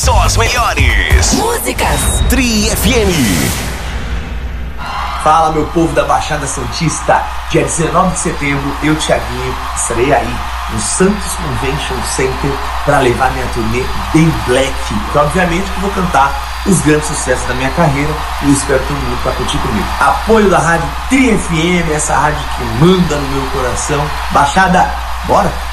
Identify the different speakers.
Speaker 1: só as melhores
Speaker 2: músicas.
Speaker 1: Tri FM.
Speaker 3: Fala, meu povo da Baixada Santista. Dia 19 de setembro, eu, Thiaguinho, estarei aí no Santos Convention Center para levar minha turnê bem black. Então, obviamente que vou cantar os grandes sucessos da minha carreira e eu espero todo mundo para curtir comigo. Apoio da rádio Tri FM, essa rádio que manda no meu coração. Baixada, bora!